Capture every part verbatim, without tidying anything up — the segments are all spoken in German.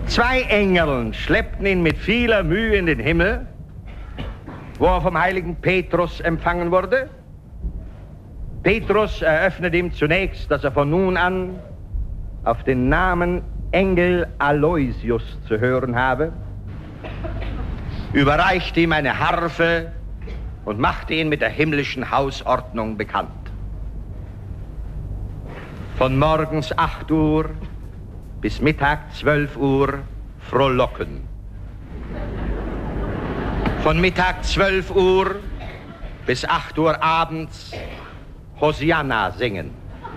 Zwei Engeln schleppten ihn mit vieler Mühe in den Himmel, wo er vom heiligen Petrus empfangen wurde. Petrus eröffnet ihm zunächst, dass er von nun an auf den Namen Engel Aloysius zu hören habe, überreichte ihm eine Harfe und machte ihn mit der himmlischen Hausordnung bekannt. Von morgens acht Uhr bis Mittag zwölf Uhr frohlocken. Von Mittag zwölf Uhr bis acht Uhr abends Hosianna singen.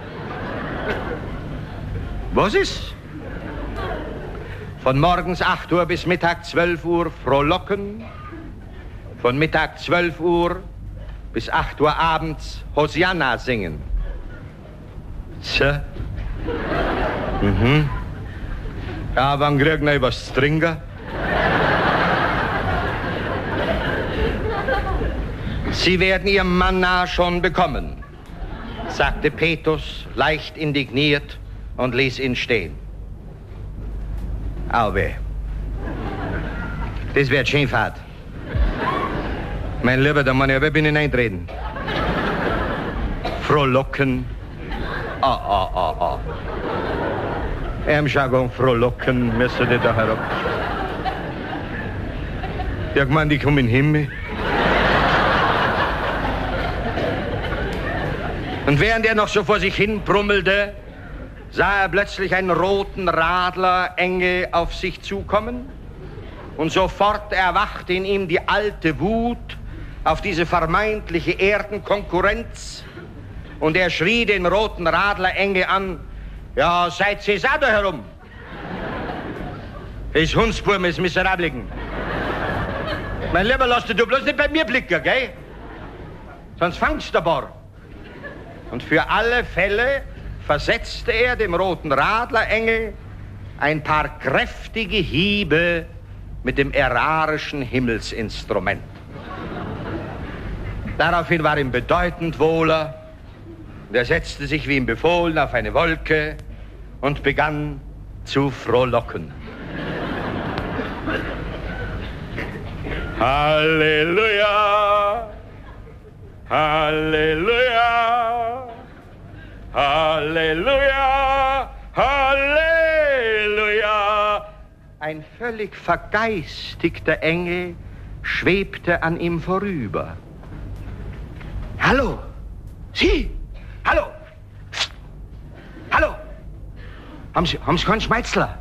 Was ist? Von morgens acht Uhr bis Mittag zwölf Uhr frohlocken. Von Mittag zwölf Uhr bis acht Uhr abends Hosianna singen. Tja. Mhm. Ja, wann kriegen wir was zu trinken? Sie werden Ihr Manna schon bekommen, sagte Petrus leicht indigniert und ließ ihn stehen. Auwe, das wird Schönfahrt. Mein Lieber, da muss ich aber binnen eintreten. Frohlocken. Ah, ah, ah, ah. Im Jargon frohlocken müsste der da herab. Ja, ich meine, die kommen in den Himmel. Und während er noch so vor sich hin brummelte, sah er plötzlich einen roten Radlerengel auf sich zukommen. Und sofort erwachte in ihm die alte Wut auf diese vermeintliche Erdenkonkurrenz. Und er schrie den roten Radlerengel an: Ja, seid Sie da herum. Das Hundsburm ist Miserabligen. Mein Lieber, lass dich du bloß nicht bei mir blicken, gell? Sonst fangst du bar. Und für alle Fälle versetzte er dem roten Radlerengel ein paar kräftige Hiebe mit dem ärarischen Himmelsinstrument. Daraufhin war ihm bedeutend wohler. Und er setzte sich wie ihm befohlen auf eine Wolke und begann zu frohlocken. Halleluja, Halleluja, Halleluja, Halleluja. Ein völlig vergeistigter Engel schwebte an ihm vorüber. Hallo, Sie! Hallo! Hallo! Haben Sie, haben Sie keinen Schmeizler?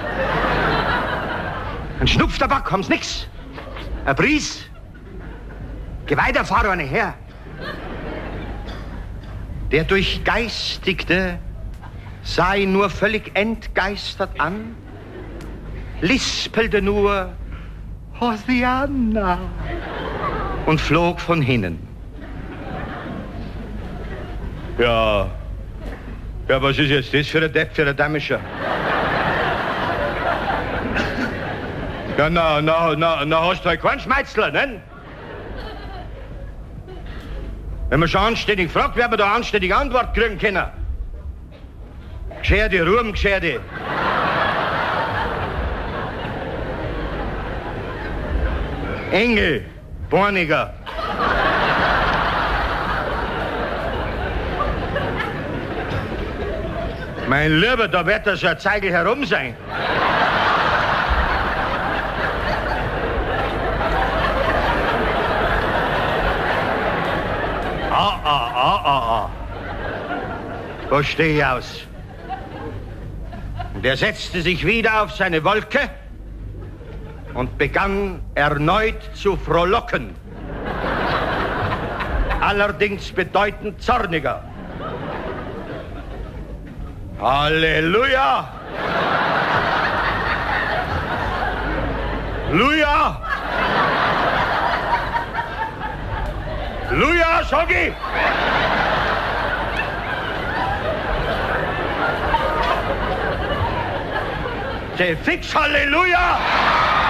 Ein Schnupftabak, haben Sie nix? Ein Bries? Geh weiter, fahr eine her. Der Durchgeistigte sah ihn nur völlig entgeistert an, lispelte nur Hosianna und flog von hinnen. Ja, ja, was ist jetzt das für ein Depp, für ein Damischer? Ja, na, na, na, na, hast du halt keinen Schmeizler, ne? Wenn man schon anständig fragt, werden wir da anständige Antwort kriegen können. Gescherte, Ruhm, gescherte. Engel, Borniger. Mein Lieber, da wird das ja Zeigel herum sein. Ah, ah, ah, ah, ah. Wo stehe ich aus? Und er setzte sich wieder auf seine Wolke und begann erneut zu frohlocken. Allerdings bedeutend zorniger. Halleluja! Luja! Luja, sag ich! Fix Halleluja!